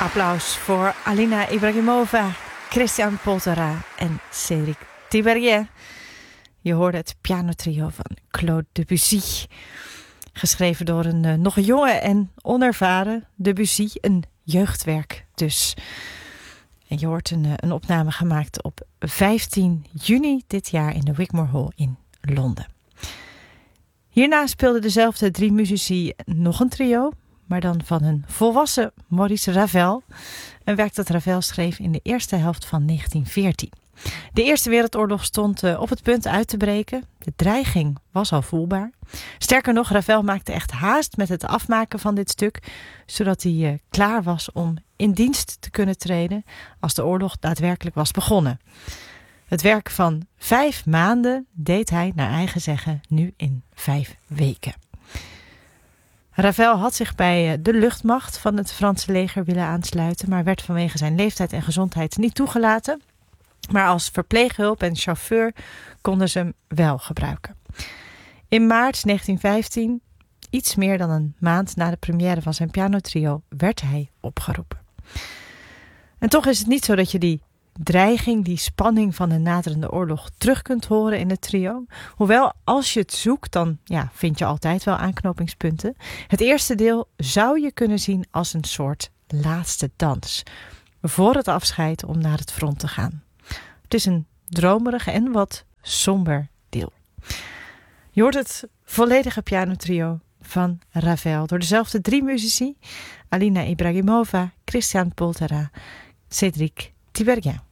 Applaus voor Alina Ibrahimova, Christian Poltera en Cédric Tiberghien. Je hoorde het pianotrio van Claude Debussy. Geschreven door een nog jonge en onervaren Debussy, een jeugdwerk dus. En je hoort een opname gemaakt op 15 juni dit jaar in de Wigmore Hall in Londen. Hierna speelden dezelfde drie muzici nog een trio, maar dan van een volwassen Maurice Ravel. Een werk dat Ravel schreef in de eerste helft van 1914. De Eerste Wereldoorlog stond op het punt uit te breken. De dreiging was al voelbaar. Sterker nog, Ravel maakte echt haast met het afmaken van dit stuk, zodat hij klaar was om in dienst te kunnen treden als de oorlog daadwerkelijk was begonnen. Het werk van 5 maanden deed hij, naar eigen zeggen, nu in 5 weken. Ravel had zich bij de luchtmacht van het Franse leger willen aansluiten, maar werd vanwege zijn leeftijd en gezondheid niet toegelaten. Maar als verpleeghulp en chauffeur konden ze hem wel gebruiken. In maart 1915, iets meer dan een maand na de première van zijn pianotrio, werd hij opgeroepen. En toch is het niet zo dat je die dreiging, die spanning van een naderende oorlog terug kunt horen in het trio. Hoewel, als je het zoekt, dan vind je altijd wel aanknopingspunten. Het eerste deel zou je kunnen zien als een soort laatste dans, voor het afscheid om naar het front te gaan. Het is een dromerig en wat somber deel. Je hoort het volledige pianotrio van Ravel door dezelfde 3 muzici: Alina Ibrahimova, Christian Poltera, Cédric Tiberghien.